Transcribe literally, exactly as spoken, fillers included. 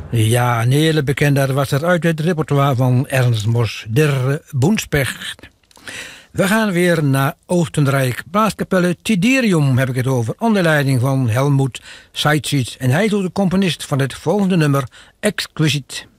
Ja, een hele bekende was er uit het repertoire van Ernst Mos, Der Boenspecht. We gaan weer naar Oostenrijk. Blaaskapelle Tiderium heb ik het over, onder leiding van Helmut Seitz. En hij is de componist van het volgende nummer, Exquisite.